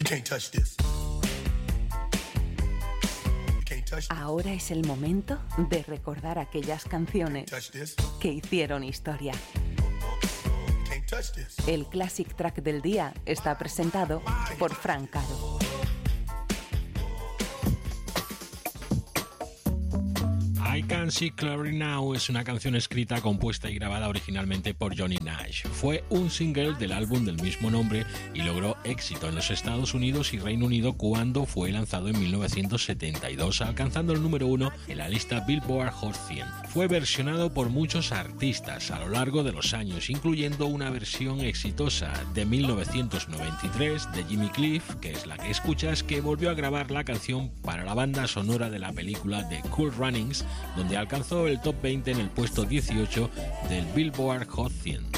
Ahora es el momento de recordar aquellas canciones que hicieron historia. El Classic Track del día está presentado por Frank Caro. I Can See Clearly Now es una canción escrita, compuesta y grabada originalmente por Johnny Nash. Fue un single del álbum del mismo nombre y logró éxito en los Estados Unidos y Reino Unido cuando fue lanzado en 1972, alcanzando el número 1 en la lista Billboard Hot 100. Fue versionado por muchos artistas a lo largo de los años, incluyendo una versión exitosa de 1993 de Jimmy Cliff, que es la que escuchas, que volvió a grabar la canción para la banda sonora de la película The Cool Runnings, donde alcanzó el top 20 en el puesto 18 del Billboard Hot 100.